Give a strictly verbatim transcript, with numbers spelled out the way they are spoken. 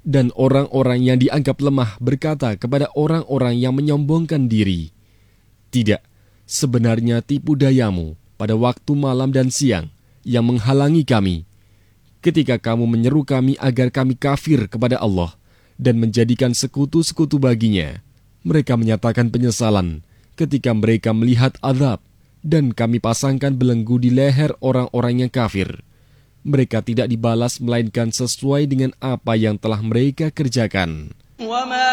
Dan orang-orang yang dianggap lemah berkata kepada orang-orang yang menyombongkan diri, "Tidak, sebenarnya tipu dayamu pada waktu malam dan siang yang menghalangi kami, ketika kamu menyeru kami agar kami kafir kepada Allah dan menjadikan sekutu-sekutu baginya." Mereka menyatakan penyesalan ketika mereka melihat azab, dan kami pasangkan belenggu di leher orang-orang yang kafir. Mereka tidak dibalas melainkan sesuai dengan apa yang telah mereka kerjakan.